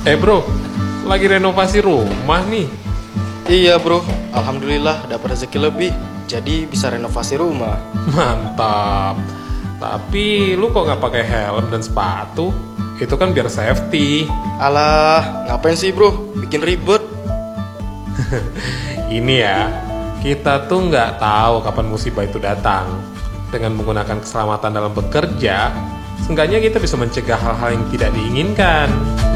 Bro, lagi renovasi rumah nih. Iya bro, alhamdulillah dapat rezeki lebih, jadi bisa renovasi rumah. Mantap. Tapi lu kok nggak pakai helm dan sepatu? Itu kan biar safety. Alah, ngapain sih bro, bikin ribet. Ini ya, kita tuh nggak tahu kapan musibah itu datang. Dengan menggunakan keselamatan dalam bekerja, seenggaknya kita bisa mencegah hal-hal yang tidak diinginkan.